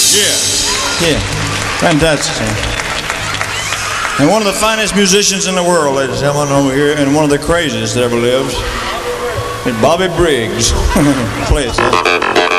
Yeah. Fantastic. And one of the finest musicians in the world, ladies and gentlemen, over here, and one of the craziest that ever lived, is Bobby Briggs. Play it, sir.